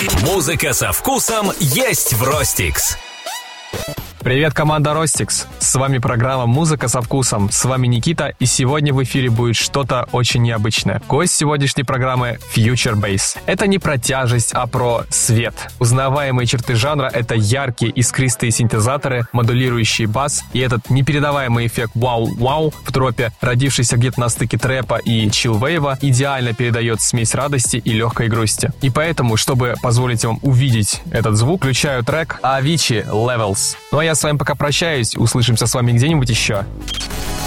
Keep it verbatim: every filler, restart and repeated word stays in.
Музыка со вкусом есть в Ростикс. Привет, команда Ростикс! С вами программа «Музыка со вкусом». С вами Никита, и сегодня в эфире будет что-то очень необычное. Гость сегодняшней программы — Future Bass. Это не про тяжесть, а про свет. Узнаваемые черты жанра — это яркие искристые синтезаторы, модулирующий бас и этот непередаваемый эффект «вау-вау» в тропе, родившийся где-то на стыке трэпа и чиллвейва, идеально передает смесь радости и легкой грусти. И поэтому, чтобы позволить вам увидеть этот звук, включаю трек Avicii Levels. Ну а я с вами пока прощаюсь, услышимся с вами где-нибудь еще.